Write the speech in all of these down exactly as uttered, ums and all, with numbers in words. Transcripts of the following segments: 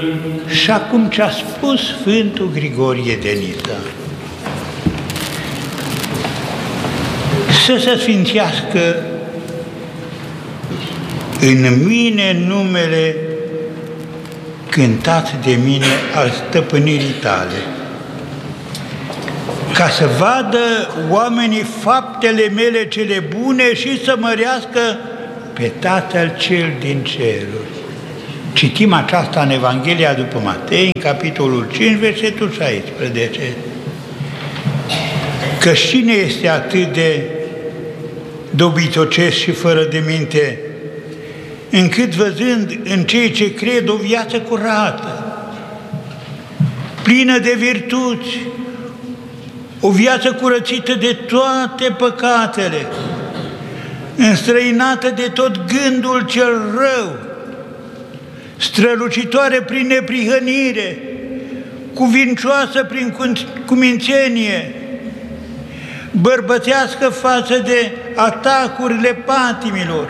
Și acum ce a spus Sfântul Grigorie de Nisa, să se sfințească în mine numele cântat de mine al stăpânirii tale, ca să vadă oamenii faptele mele cele bune și să mărească pe Tatăl cel din ceruri. Citim aceasta în Evanghelia după Matei, în capitolul cinci, versetul șaisprezece. Că cine este atât de dobitocesc și fără de minte, încât văzând în cei ce cred o viață curată, plină de virtuți, o viață curățită de toate păcatele, înstrăinată de tot gândul cel rău, strălucitoare prin neprihănire, cuvincioasă prin cumințenie, bărbătească față de atacurile patimilor,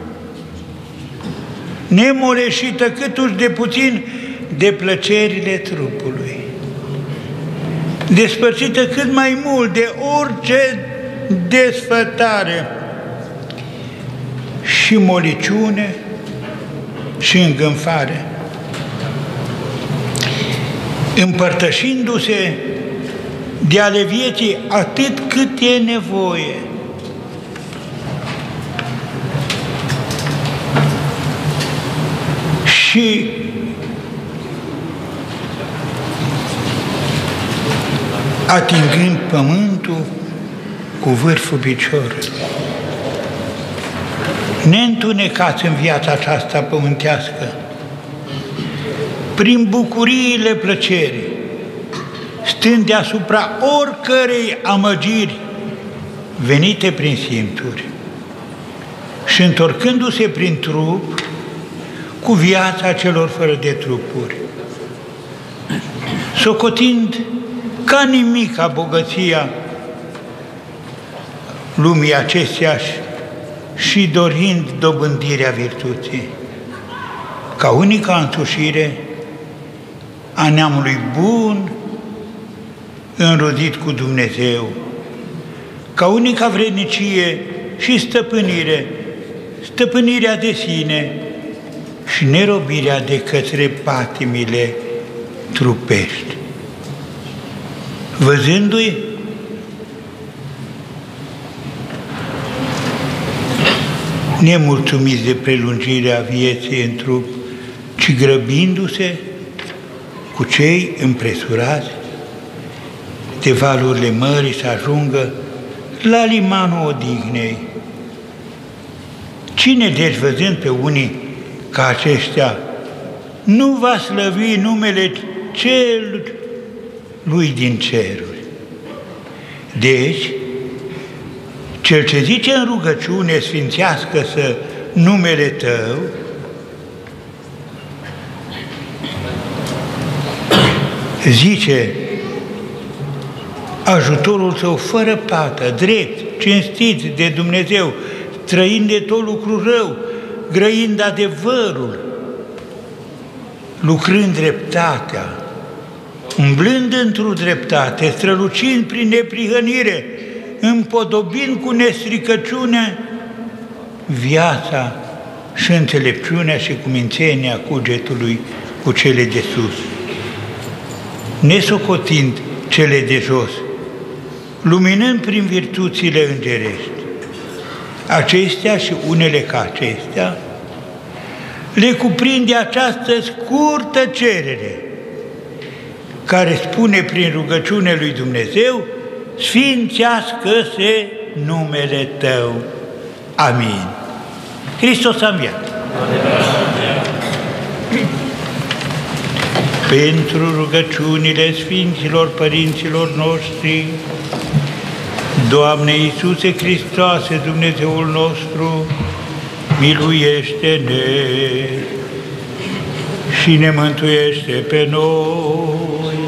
nemoleșită câtuși de puțin de plăcerile trupului, despărțită cât mai mult de orice desfătare și moliciune și îngânfare, împărtășindu-se de ale vieții atât cât e nevoie, și atingând pământul cu vârful piciorului. Neîntunecați în viața aceasta pământească, prin bucuriile plăcerii, stând deasupra oricărei amăgiri venite prin simțuri și întorcându-se prin trup cu viața celor fără de trupuri, socotind ca nimica bogăția lumii acesteia și dorind dobândirea virtuții, ca unica însușire a neamului bun înrodit cu Dumnezeu, ca unica vrednicie și stăpânire, stăpânirea de sine și nerobirea de către patimile trupești. Văzându-i nemulțumiți de prelungirea vieții în trup, ci grăbindu-se cu cei împresurați de valurile mării să ajungă la limanul odihnei. Cine deci, văzând pe unii ca aceștia, nu va slăvi numele celui din ceruri? Deci, cel ce zice în rugăciune, sfințească-să numele tău, zice ajutorul său fără pată, drept, cinstit de Dumnezeu, trăind de tot lucru rău, grăind adevărul, lucrând dreptatea, umblând într-o dreptate, strălucind prin neprihănire, împodobind cu nestricăciune viața și înțelepciunea și cumințenia cugetului cu cele de sus, nesocotind cele de jos, luminând prin virtuțile îngerești. Acestea și unele ca acestea le cuprinde această scurtă cerere care spune prin rugăciune lui Dumnezeu: sfințească-se numele Tău. Amin. Hristos a înviat. Pentru rugăciunile Sfinților Părinților noștri, Doamne Iisuse Hristoase, Dumnezeul nostru, miluiește-ne și ne mântuiește pe noi.